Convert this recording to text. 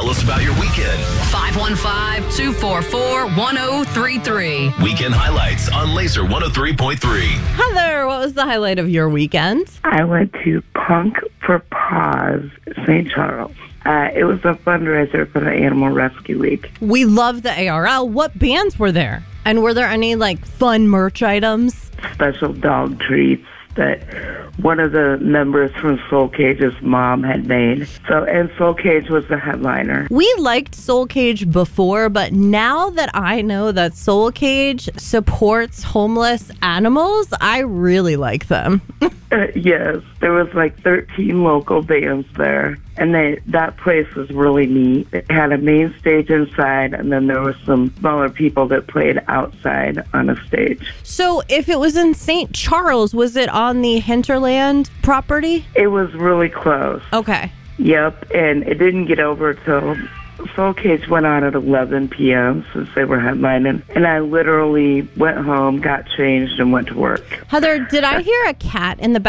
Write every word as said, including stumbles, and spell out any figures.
Tell us about your weekend. five one five, two four four, one oh three three. Weekend highlights on Laser one oh three point three. Heather, what was the highlight of your weekend? I went to Punk for Paws, Saint Charles. Uh, it was a fundraiser for the Animal Rescue Week. We love the A R L. What bands were there? And were there any, like, fun merch items? Special dog treats that one of the members from Soul Cage's mom had made. So, and Soul Cage was the headliner. We liked Soul Cage before, but now that I know that Soul Cage supports homeless animals, I really like them. Uh, yes, there was like thirteen local bands there, and they that place was really neat. It had a main stage inside, and then there were some smaller people that played outside on a stage. So if it was in Saint Charles, was it on the Hinterland property? It was really close. Okay. Yep, and it didn't get over till Soul Cage went on at eleven p.m. since they were headlining, and I literally went home, got changed, and went to work. Heather, did I hear a cat in the back?